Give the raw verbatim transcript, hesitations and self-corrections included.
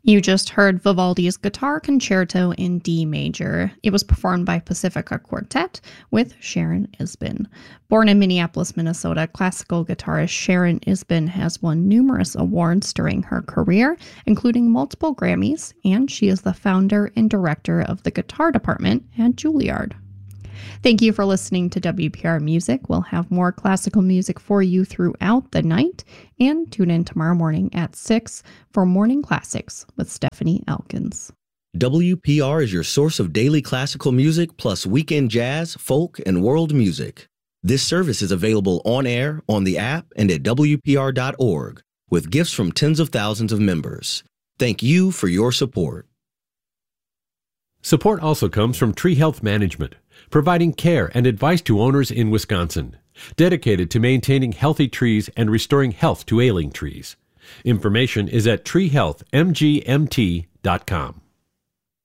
You just heard Vivaldi's Guitar Concerto in D major. It was performed by Pacifica Quartet with Sharon Isbin. Born in Minneapolis, Minnesota, classical guitarist Sharon Isbin has won numerous awards during her career, including multiple Grammys, and she is the founder and director of the guitar department at Juilliard. Thank you for listening to W P R Music. We'll have more classical music for you throughout the night, and tune in tomorrow morning at six for Morning Classics with Stephanie Elkins. W P R is your source of daily classical music plus weekend jazz, folk, and world music. This service is available on air, on the app, and at W P R dot org, with gifts from tens of thousands of members. Thank you for your support. Support also comes from Tree Health Management, providing care and advice to owners in Wisconsin, dedicated to maintaining healthy trees and restoring health to ailing trees. Information is at tree health m g m t dot com.